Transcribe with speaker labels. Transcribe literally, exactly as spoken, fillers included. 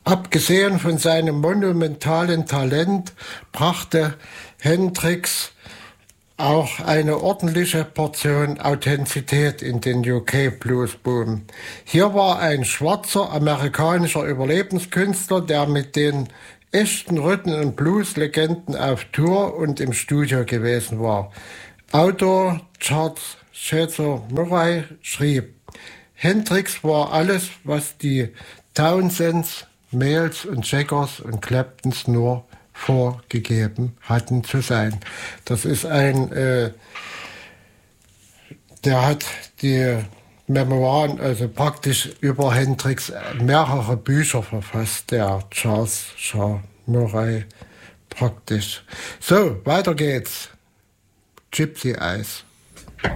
Speaker 1: Abgesehen von seinem monumentalen Talent brachte Hendrix auch eine ordentliche Portion Authentizität in den U K Blues Boom. Hier war ein schwarzer amerikanischer Überlebenskünstler, der mit den echten Rhythm- und Blues-Legenden auf Tour und im Studio gewesen war. Autor Charles Cesar Murray schrieb: Hendrix war alles, was die Townsends, Mayalls und Jaggers und Claptons nur vorgegeben hatten zu sein. Das ist ein, äh, der hat die Memoiren, also praktisch über Hendrix, mehrere Bücher verfasst, der Charles Shaw Murray praktisch. So, weiter geht's. Gypsy Eyes.